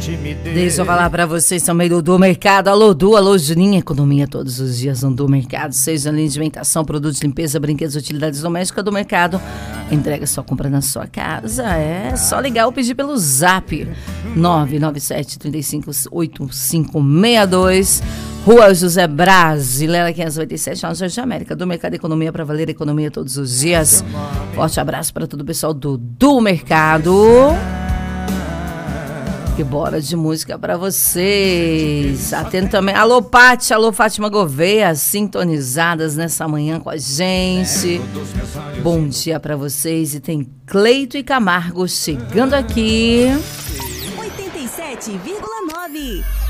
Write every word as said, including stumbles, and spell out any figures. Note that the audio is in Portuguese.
Deixa eu falar pra vocês também do Do Mercado. Alô, Du, alô, Juninha. Economia todos os dias no Do Mercado. Seja linha de alimentação, produtos de limpeza, brinquedos, utilidades domésticas. Do Mercado. Entrega sua compra na sua casa. É só ligar ou pedir pelo Zap. nove nove sete, três cinco, oito cinco seis dois. Rua José Braz, Vilela quinhentos e noventa e sete, no Jardim América. Do Mercado, economia para valer, economia todos os dias. Forte abraço para todo o pessoal do Do Mercado. E bora de música para vocês. Atento também. Alô, Pati, alô, Fátima Gouveia, sintonizadas nessa manhã com a gente. Bom dia para vocês. E tem Cleito e Camargo chegando aqui. oitenta e sete vírgula nove